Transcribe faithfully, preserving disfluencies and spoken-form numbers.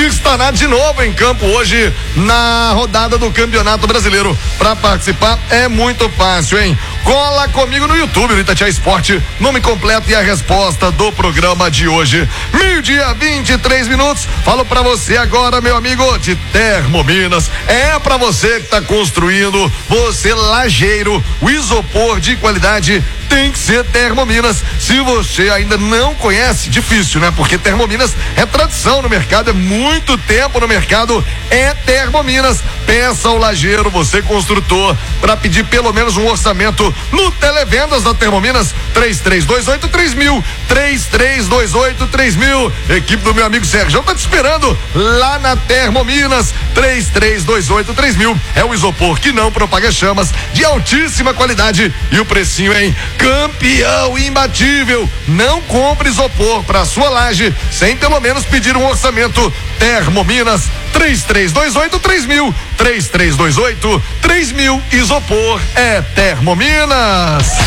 estará de novo em campo hoje na rodada do Campeonato Brasileiro. Para participar é muito fácil, hein? Cola comigo no YouTube, no Itatiaia Esporte, nome completo e a resposta do programa de hoje. Meio-dia, vinte e três minutos. Falo pra você agora, meu amigo de Termominas. É pra você que tá construindo, você lajeiro, o isopor de qualidade tem que ser Termominas. Se você ainda não conhece, difícil, né? Porque Termominas é tradição no mercado, é muito tempo no mercado, é Termominas. Peça ao lajeiro, você construtor, para pedir pelo menos um orçamento no Televendas da Termominas, três três dois oito três mil, três três dois oito três mil. Equipe do meu amigo Sérgio tá te esperando lá na Termominas, três três dois oito três mil. É o isopor que não propaga chamas, de altíssima qualidade, e o precinho, hein? Campeão imbatível. Não compre isopor para sua laje sem pelo menos pedir um orçamento. Termominas, três três dois oito três mil, três três dois oito três mil. Isopor é Termominas.